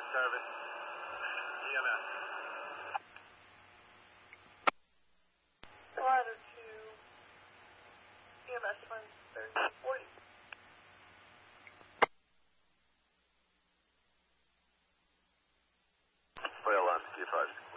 in service. EMS. Ladder to EMS on 3040. Oil on Q5.